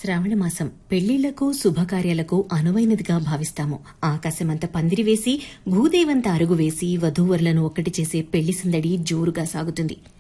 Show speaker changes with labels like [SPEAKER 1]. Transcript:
[SPEAKER 1] శ్రావణ మాసం పెళ్లిళ్లకు శుభకార్యాలకు అనువైనదిగా భావిస్తాము. ఆకాశమంత పందిరి వేసి భూదేవంత అరుగు వేసి వధూవరులను ఒక్కటి చేసే పెళ్లి సందడి జోరుగా సాగుతుంది.